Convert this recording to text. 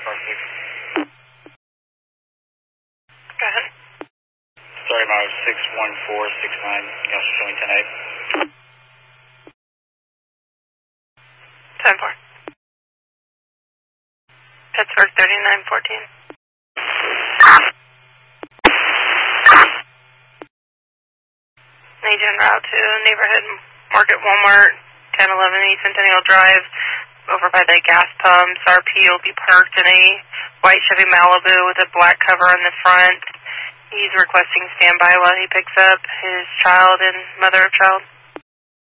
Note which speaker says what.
Speaker 1: Go ahead.
Speaker 2: Sorry, mileage 61469, also showing 10-8.
Speaker 1: 10-4. Pittsburgh 3914. Need you en route to neighborhood Market Walmart, 1011 East Centennial Drive, over by the gas pumps. RP will be parked in a white Chevy Malibu with a black cover on the front. He's requesting standby while he picks up his child and mother of child.